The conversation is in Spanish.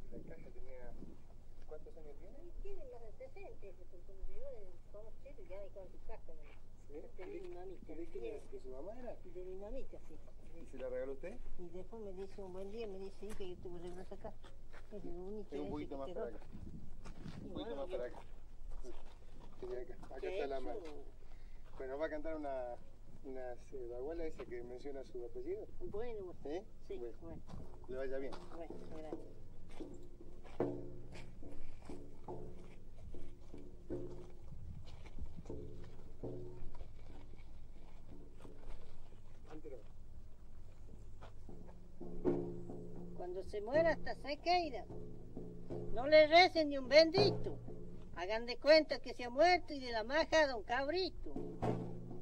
La caja tenía... ¿Cuántos años tiene? Tiene más de 60, porque yo conocí ya me con su caja. ¿Sí? De mi mamita. ¿De quién era? ¿De su mamá era? De mi mamita, sí. ¿Y se la regaló usted? Y después me dice un buen día, me dice, hija, yo te voy a sacar. Es el único. Es un poquito más para acá. Un poquito más para acá. Acá está la mano. Bueno, va a cantar una baguala esa que menciona su apellido. Bueno, ¿Eh? sí, bueno. Le vaya bien. Bueno, gracias. Cuando se muera hasta Sequeira, no le recen ni un bendito. Hagan de cuenta que se ha muerto y de la maja a don Cabrito.